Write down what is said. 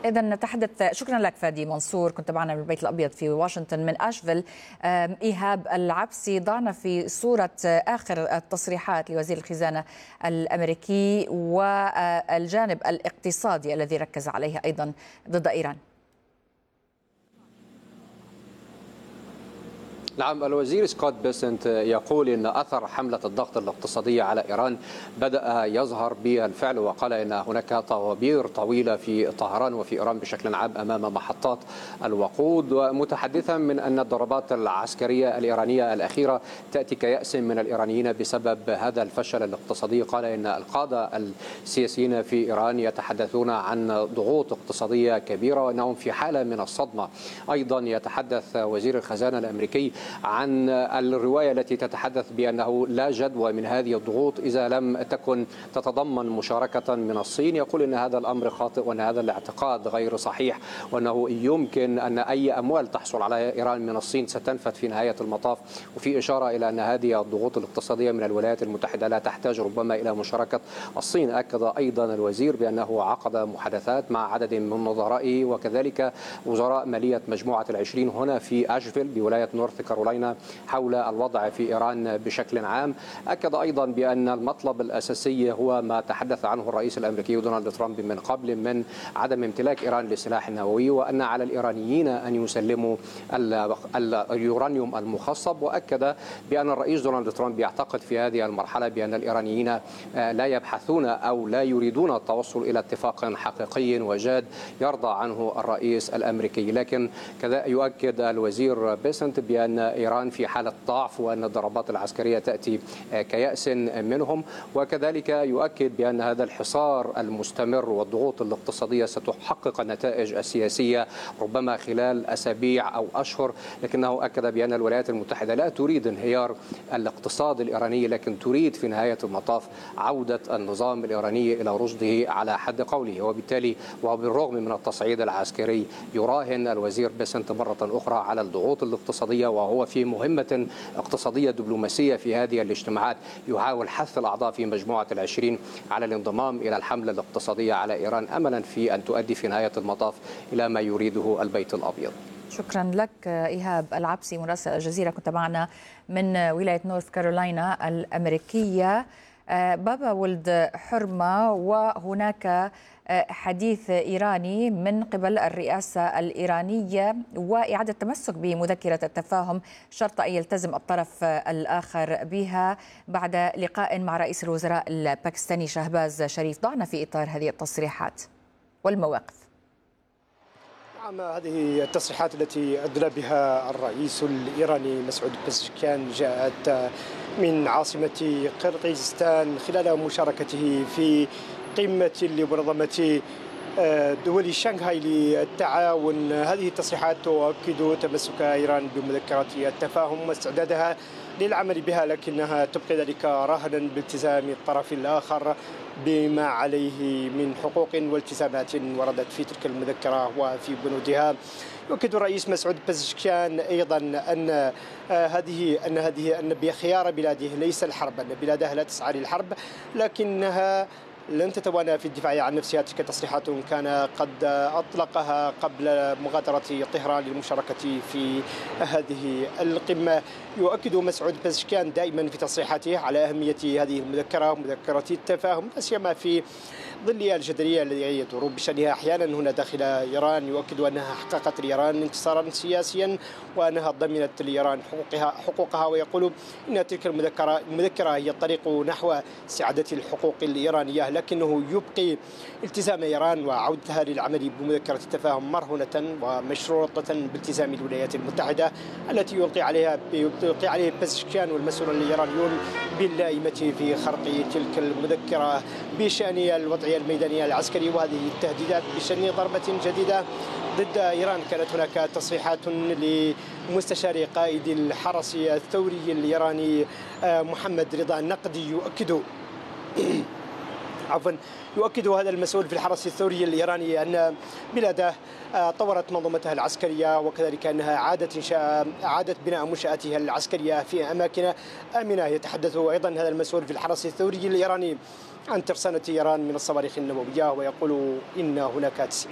إذا نتحدث، شكرا لك فادي منصور، كنت معنا من البيت الأبيض في واشنطن. من أشفيل إيهاب العبسي ضعنا في صورة آخر التصريحات لوزير الخزانة الأمريكي والجانب الاقتصادي الذي ركز عليه أيضا ضد إيران. نعم، الوزير سكوت بيسنت يقول إن أثر حملة الضغط الاقتصادية على إيران بدأ يظهر بالفعل، وقال إن هناك طوابير طويلة في طهران وفي إيران بشكل عام أمام محطات الوقود، ومتحدثا من أن الضربات العسكرية الإيرانية الأخيرة تأتي كيأس من الإيرانيين بسبب هذا الفشل الاقتصادي. قال إن القادة السياسيين في إيران يتحدثون عن ضغوط اقتصادية كبيرة وأنهم في حالة من الصدمة. أيضا يتحدث وزير الخزانة الأمريكي عن الرواية التي تتحدث بأنه لا جدوى من هذه الضغوط إذا لم تكن تتضمن مشاركة من الصين. يقول أن هذا الأمر خاطئ وأن هذا الاعتقاد غير صحيح، وأنه يمكن أن أي أموال تحصل على إيران من الصين ستنفذ في نهاية المطاف، وفي إشارة إلى أن هذه الضغوط الاقتصادية من الولايات المتحدة لا تحتاج ربما إلى مشاركة الصين. أكد أيضا الوزير بأنه عقد محادثات مع عدد من نظرائه وكذلك وزراء مالية مجموعة ال20 هنا في أشفيل بولاية نورث كارولاينا حول الوضع في إيران بشكل عام. أكد أيضا بأن المطلب الأساسي هو ما تحدث عنه الرئيس الأمريكي دونالد ترامب من قبل من عدم امتلاك إيران للسلاح النووي، وأن على الإيرانيين أن يسلموا اليورانيوم المخصب. وأكد بأن الرئيس دونالد ترامب يعتقد في هذه المرحلة بأن الإيرانيين لا يبحثون أو لا يريدون التوصل إلى اتفاق حقيقي وجاد يرضى عنه الرئيس الأمريكي. لكن كذا يؤكد الوزير بيسنت بأن إيران في حالة ضعف وأن الضربات العسكرية تأتي كيأس منهم، وكذلك يؤكد بأن هذا الحصار المستمر والضغوط الاقتصادية ستحقق النتائج السياسية ربما خلال أسابيع أو أشهر. لكنه أكد بأن الولايات المتحدة لا تريد انهيار الاقتصاد الإيراني، لكن تريد في نهاية المطاف عودة النظام الإيراني إلى رشده على حد قوله. وبالتالي وبالرغم من التصعيد العسكري يراهن الوزير بيسنت مرة أخرى على الضغوط الاقتصادية، وهو في مهمة اقتصادية دبلوماسية في هذه الاجتماعات يحاول حث الأعضاء في مجموعة ال20 على الانضمام إلى الحملة الاقتصادية على إيران أملا في أن تؤدي في نهاية المطاف إلى ما يريده البيت الأبيض. شكرا لك إيهاب العبسي مراسل الجزيرة، كنت معنا من ولاية نورث كارولاينا الأمريكية. بابا ولد حرمة، وهناك حديث إيراني من قبل الرئاسة الإيرانية وإعادة تمسك بمذكرة التفاهم شرط أن يلتزم الطرف الآخر بها بعد لقاء مع رئيس الوزراء الباكستاني شهباز شريف. ضعنا في إطار هذه التصريحات والمواقف. نعم، هذه التصريحات التي أدلى بها الرئيس الإيراني مسعود بزشكيان جاءت من عاصمة قرقيزستان خلال مشاركته في قمة لمنظمة دول شنغهاي للتعاون. هذه التصريحات تؤكد تمسك إيران بمذكرة التفاهم واستعدادها للعمل بها، لكنها تبقي ذلك رهنا بالتزام الطرف الآخر بما عليه من حقوق والتزامات وردت في تلك المذكرة وفي بنودها. يؤكد الرئيس مسعود بزشكيان أيضا أن بخيار بلاده ليس الحرب، أن بلاده لا تسعى للحرب لكنها لن تتوانى في الدفاع عن نفسها. تلك تصريحات كان قد أطلقها قبل مغادرة طهران للمشاركة في هذه القمة. يؤكد مسعود بزشكيان دائما في تصريحاته على أهمية هذه المذكرة، مذكرة التفاهم، لا سيما في ظل الجدلية الذي يدور بشأنها أحيانا هنا داخل إيران. يؤكد أنها حققت لإيران انتصارا سياسيا وأنها ضمنت لإيران حقوقها، ويقول إن تلك المذكرة هي الطريق نحو استعادة الحقوق الإيرانية، لكنه يبقي التزام إيران وعودتها للعمل بمذكرة التفاهم مرهونة ومشروطة بالتزام الولايات المتحدة التي يلقي عليه بزشكيان والمسؤولون الإيرانيون باللائمة في خرق تلك المذكرة بشأن الوضعية الميدانية العسكرية وهذه التهديدات بشأن ضربة جديدة ضد إيران. كانت هناك تصريحات لمستشار قائد الحرس الثوري الإيراني محمد رضا النقدي يؤكد هذا المسؤول في الحرس الثوري الإيراني أن بلاده طورت منظومتها العسكرية وكذلك أنها أعادت بناء منشآتها العسكرية في أماكن آمنة. يتحدث أيضا هذا المسؤول في الحرس الثوري الإيراني عن ترسانة إيران من الصواريخ النووية، ويقول إن هناك